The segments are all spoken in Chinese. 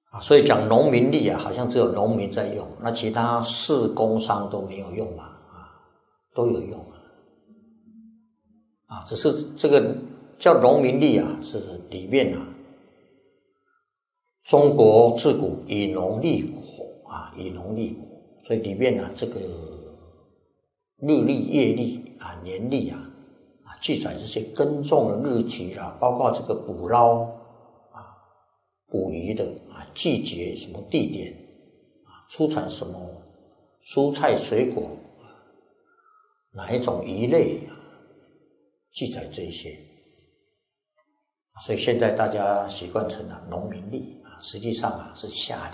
所以讲农民历好像只有农民在用，那其他士工商都没有用嘛，都有用只是这个叫农民历是里面中国自古以农立国以农立国，所以里面这个日历、月历年历记载这些耕种的日期包括这个捕捞捕鱼的季节、什么地点出产什么蔬菜水果哪一种鱼类记载这一些，所以现在大家习惯称农民历实际上是夏历。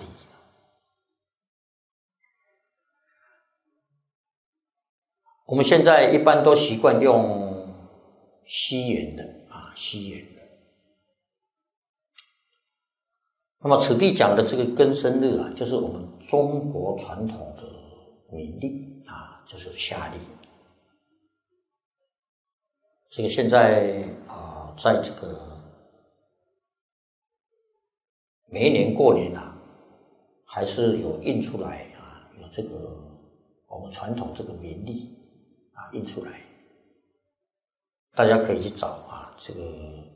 我们现在一般都习惯用西元的西元的。那么此地讲的这个庚申日就是我们中国传统的民历就是夏历。这个现在在这个每一年过年还是有印出来有这个我们传统这个民历印出来，大家可以去找这个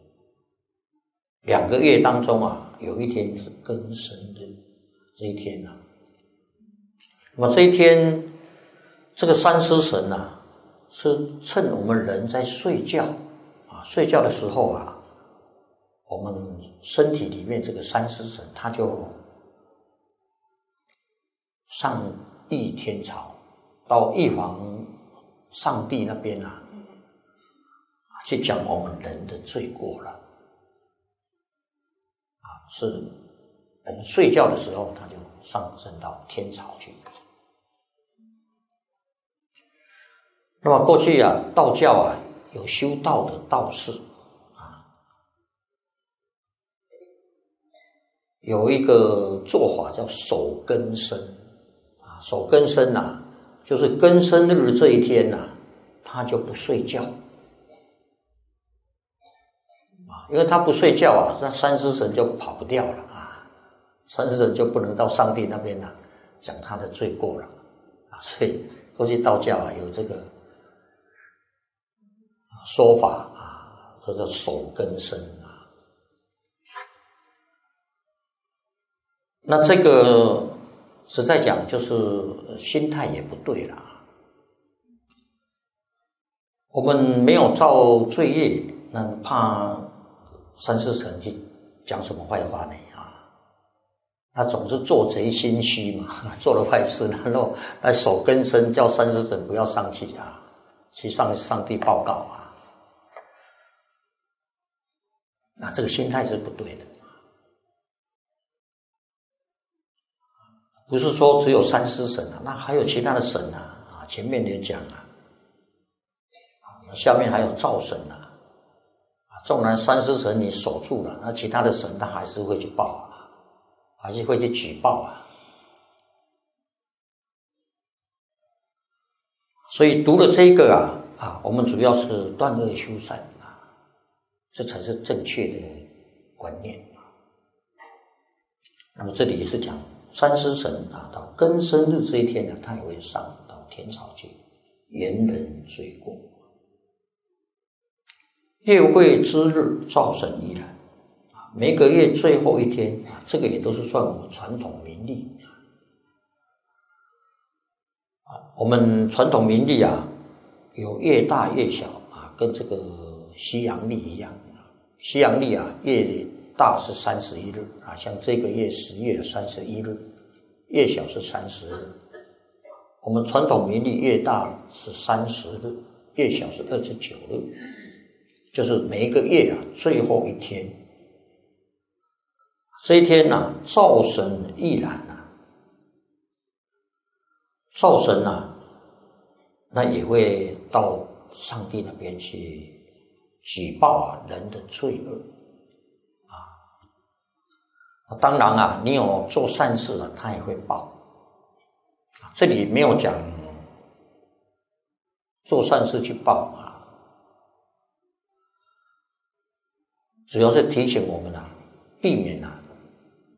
2个月当中有一天是庚申日，这一天那么这一天这个三尸神是趁我们人在睡觉睡觉的时候我们身体里面这个三尸神他就上帝天朝，到玉皇上帝那边去讲我们人的罪过了是我们睡觉的时候他就上升到天朝去。那么过去道教有修道的道士有一个做法叫守庚申守庚申就是庚申日这一天他就不睡觉因为他不睡觉那三尸神就跑不掉了三尸神就不能到上帝那边讲他的罪过了所以过去道教有这个说法说叫守庚申那这个实在讲就是心态也不对了我们没有造罪业，那怕三尸神去讲什么坏话呢他总是做贼心虚嘛，做了坏事然后来守庚申，叫三尸神不要上去去上上帝报告那这个心态是不对的。不是说只有三尸神那还有其他的神前面也讲下面还有灶神纵然三尸神你守住了，那其他的神他还是会去报还是会去举报所以读了这个我们主要是断恶修善这才是正确的观念那么这里是讲三尸神到庚申日这一天他也会上到天朝去原人罪过。月会之日灶神依然每个月最后一天这个也都是算我们传统民历我们传统民历有越大越小跟这个西洋历一样西洋历越大是31日像这个月10月31日，越小是30日。我们传统民历越大是30日，越小是29日，就是每一个月最后一天。这一天灶神亦然灶神那也会到上帝那边去举报人的罪恶当然你有做善事他也会报这里没有讲做善事去报主要是提醒我们避免